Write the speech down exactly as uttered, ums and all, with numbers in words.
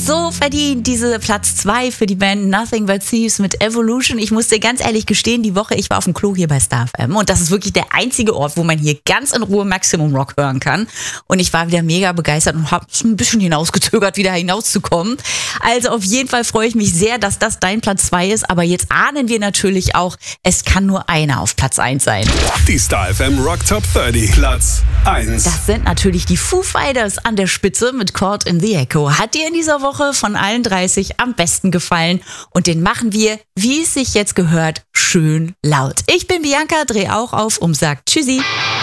so verdient, diese Platz zwei für die Band Nothing But Thieves mit Evolution. Ich musste ganz ehrlich gestehen, die Woche, ich war auf dem Klo hier bei Star F M und das ist wirklich der einzige Ort, wo man hier ganz in Ruhe Maximum Rock hören kann. Und ich war wieder mega begeistert und habe es ein bisschen hinausgezögert, wieder hinauszukommen. Also auf jeden Fall freue ich mich sehr, dass das dein Platz zwei ist. Aber jetzt ahnen wir natürlich auch, es kann nur einer auf Platz eins sein. Die Star F M Rock Top dreißig, Platz eins. Das sind natürlich die Foo Fighters an der Spitze mit Caught in the Echo. Hat dir in dieser Woche von allen dreißig am besten gefallen? Und den machen wir, wie es sich jetzt gehört, schön laut. Ich bin Bianca, dreh auch auf und sag Tschüssi.